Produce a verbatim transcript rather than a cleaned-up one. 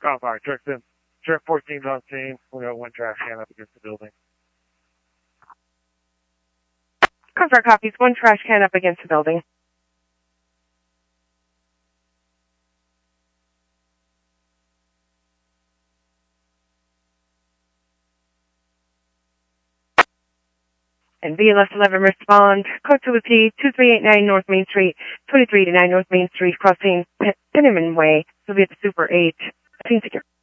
Oh, sorry, Trixton. Trip fourteen's on scene. We got one trash can up against the building. Confirm copies. One trash can up against the building. And V L S eleven respond. Code two P two three eight nine North Main Street, twenty-three eighty-nine North Main Street, crossing Penniman Way. Soviet Super eight. Scene secure.